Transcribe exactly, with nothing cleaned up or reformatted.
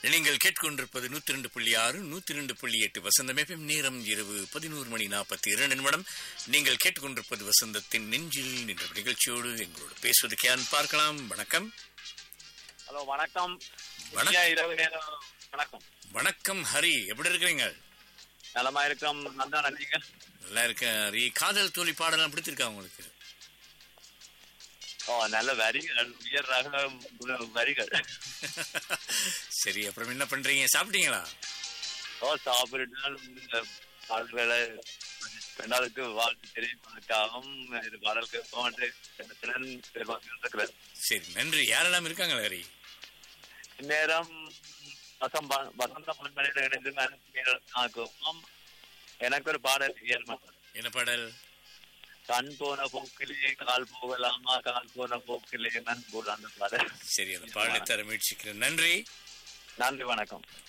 நீங்கள் கேட்கொண்டிருப்பது நூத்தி ரெண்டு புள்ளி ஆறு நூத்தி ரெண்டு புள்ளி எட்டு வசந்தம் எஃப்எம். நேரம் இரவு பதினோரு மணி நாற்பத்தி இரண்டு நிமிடம். நீங்கள் கேட்டுக்கொண்டிருப்பது வசந்தத்தின் நெஞ்சில் நின்ற நிகழ்ச்சியோடு எங்களோடு பேசுவது கேன் பார்க்கலாம். வணக்கம். ஹலோ வணக்கம். வணக்கம். இரவு நேரம் வணக்கம். வணக்கம் ஹரி, எப்படி இருக்கிறீங்க? நலமா இருக்கிறோம். நல்லா நன்றிங்க. நல்லா இருக்கேன் ஹரி. காதல் தோழி பாடலாம் பிடிச்சிருக்கா உங்களுக்கு? ஓ, நல்ல வரிகள், உயர் ரக வரிகள். சரி, அப்புறம் என்ன பண்றீங்க? சாப்பிட்டீங்களா? ஓ, சாப்பிட்டால் பாடல்களை பெண்ணாளுக்கு வாழ்த்து தெரிவிப்பதற்காகவும் இது பாடல் கேட்போம். சரி, நன்றி. யாரெல்லாம் இருக்காங்களா ஹரி? இந்நேரம் வசம் வசந்த பண்பலையில் இணைந்து எனக்கு ஒரு பாடல். என்ன பாடல்? கண் போன போக்கிலே கால் போகலாமா, கால் போன போக்கிலே நன் போல அந்த பாடல். சரி, அந்த பாடலை தர முயற்சிக்கிறேன். நன்றி. நன்றி, வணக்கம்.